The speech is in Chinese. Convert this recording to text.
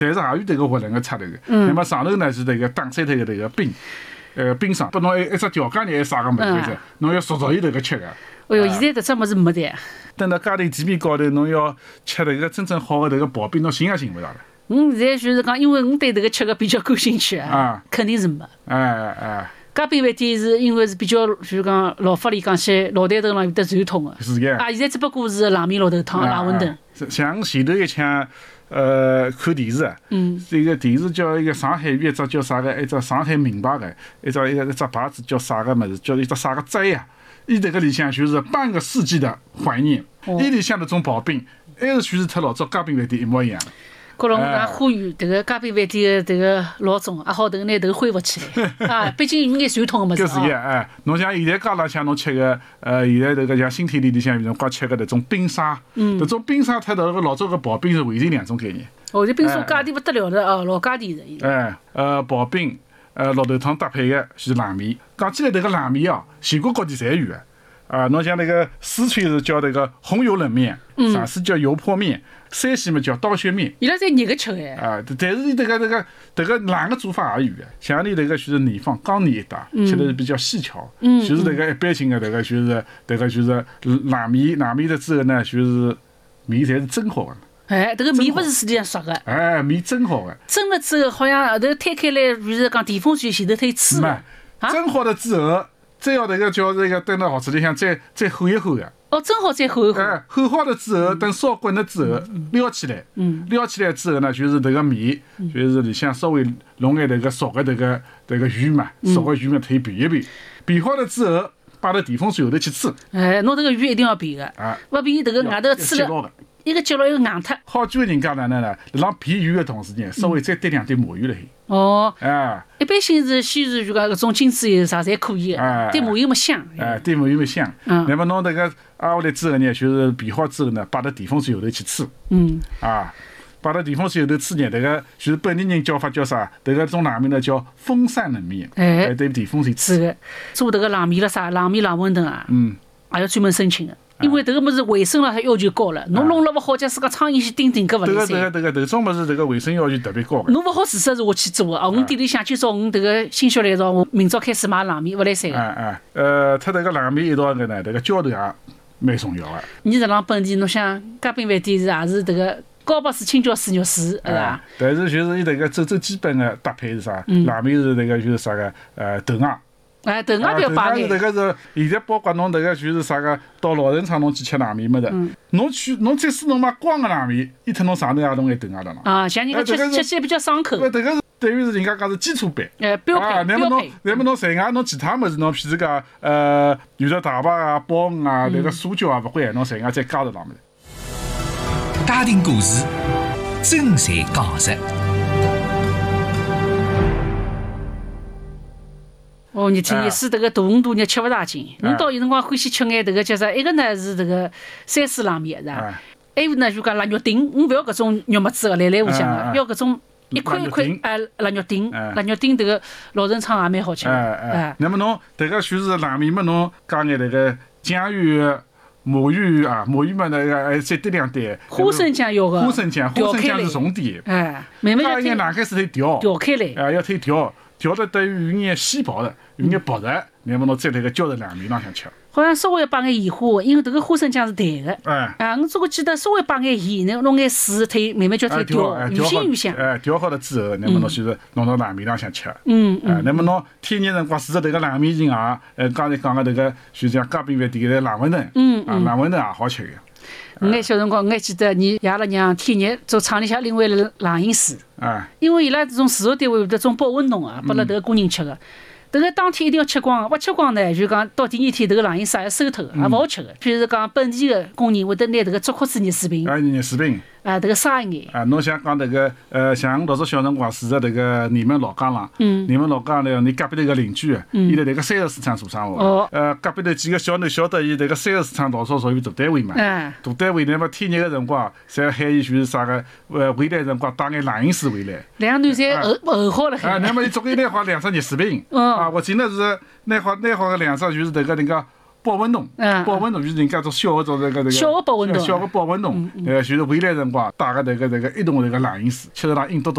但是也有这个活人的插头的。那么上头呢是这个打碎头的这个冰，冰霜，拨侬一只调羹里还啥个物事，侬要熟伊这个吃个。 哎哟，现在这只物事没得。 等到家庭地面高头，侬要吃这个真正好的这个刨冰，侬寻也寻不到了。 现在就是讲，因为我对这个吃个比较感兴趣啊，肯定是没。家冰饭店是因为是比较就是讲老法里讲些老台头上有得传统的。 是个。 现在只不过是冷面老头汤、冷馄饨。 像前头一枪，看电视啊，这个电视叫一个上海有一只叫啥个，一只上海名牌的，一只牌子叫啥个么子，叫一只啥个斋啊。伊这个里向就是半个世纪的怀念，伊里向那种刨冰，还是全是特老早家冰饭店一模一样。 可能我呼吁这个家冰饭店的这个老总，也好等拿头恢复起来毕竟有眼传统的么子。 就是呀，侬像现在街浪向侬吃个，现在这个像新天地里向有辰光吃个那种冰沙，那种冰沙它和老早个刨冰是完全两种概念。 这冰沙价钿不得了的老价钿的。 刨冰。老头汤搭配的是冷面，讲起来这个冷面全国各地侪有的。侬像那个四川是叫那个红油冷面，陕西叫油泼面，山西嘛叫刀削面。 伊拉在热个吃但是这个冷的做法也有的，像你这个就是泥放刚泥一打，吃的是比较细巧。就是这个一般性的就是冷面的之后呢，就是面侪是蒸好的。 这个面不是实际上熟的。 面蒸好的。 蒸了之后，好像后头摊开来，就是讲电风扇前头推吹的。 蒸好了之后，再要这个叫这个等到盒子里向再烘一烘的。 蒸好再烘一烘。 烘好了之后，等烧滚了之后，撩起来。撩起来之后呢，就是这个面，就是里向稍微弄眼这个熟的这个鱼嘛，熟的鱼嘛，可以避一避。避好了之后，摆到电风扇后头去吹。 侬这个鱼一定要避的，不避这个外头吹了。一个接牢一个硬脱。 好句人家呢，辣避鱼的同时呢，稍微再滴两滴麻油了海。 一般性是鲜鱼就讲搿种精致油啥侪可以的，滴麻油么香。 滴麻油么香。那么侬这个下来之后呢，就是避好之后呢，摆到电风扇后头去吹。摆到电风扇后头吹呢，这个就是本地人叫法叫啥？这个种冷面呢叫风扇冷面。对电风扇吹。 是的，做这个冷面了啥冷面冷馄饨啊，也要专门申请的。因为这个么子卫生了，它要求高了。侬弄了不好，假使讲苍蝇去叮叮，搿勿来塞。 这种么子，这个卫生要求特别高。 侬勿好自杀是我去做的。我店里向今朝我这个心血来潮，我明朝开始卖冷面，勿来塞个。 它这个冷面一道个呢，这个浇头也蛮重要的。 你这浪本地，侬像家冰饭店是也是这个高白水、青椒水、肉水，是吧？ 但是就是伊这个最基本的搭配是啥？冷面是那个就是啥个豆芽。 豆芽不要摆眼。 这个是现在包括侬这个就是啥个到老人厂侬去吃冷面么的，侬即使侬买光个冷面，伊特侬上头也弄眼豆芽了像人家吃起来比较爽口。 这个是等于是人家讲是基础版。 标配。 那么侬随外侬其他么子，侬譬如讲有的大排啊、鲍鱼啊、那个酥椒啊，勿会，侬随外再加到上面。 家庭故事，真侪讲实。 热天热死这个大鱼大肉吃勿大进。侬到有辰光欢喜吃眼这个叫啥？一个呢是这个山水冷面，是吧？还有呢就讲腊肉丁，勿要搿种肉末子个来来互相个，要搿种一块一块腊肉丁。腊肉丁这个老人厂也蛮好吃的。 那么侬这个就是冷面嘛，侬加眼那个酱油、麻油啊，麻油嘛那个再滴两滴。 花生酱要个。 花生酱是重点。 慢慢要推。拿开始推调开来。 要推调得等于有眼稀薄的，有眼薄的，那么侬再那个浇在冷面浪向吃。 好像稍微摆眼盐花，因为这个花生酱是淡的。我这个记得稍微摆眼盐，弄眼水推，慢慢叫它调，越咸越香。 调好了之后，那么侬就是弄到冷面浪向吃。那么侬天热辰光，除了这个冷面以外，刚才讲的这个就像家冰饭店的冷馄饨，冷馄饨也好吃的。 我小辰光，我还记得你爷拉娘天热做厂里向另外冷饮水，因为伊拉这种自助单位有这种保温桶拨辣迭个工人吃的。这个当天一定要吃光，不吃光呢，就讲到第二天这个冷饮水要收脱的，也勿好吃的。譬如讲本地的工人会得拿这个竹壳子热水瓶， 热水瓶， 这个杀一眼。 侬想讲这个像老早小辰光住在这个你们老江浪，你们老江呢，你隔壁头个邻居，伊辣这个三十市场做生活，隔壁头几个小囡晓得伊这个三十市场老早属于大单位嘛，大单位那么天热个辰光，侪喊伊就是啥个回来辰光带眼冷饮水回来， 两段侪候好了。 那么伊总归拿好两只热水瓶。我记得是拿好个两只，就是这个人家保温桶，保温桶就是人家做小的做这个小的保温桶， 就是回来辰光带个这个一桶这个冷饮水，吃得上硬嘟嘟。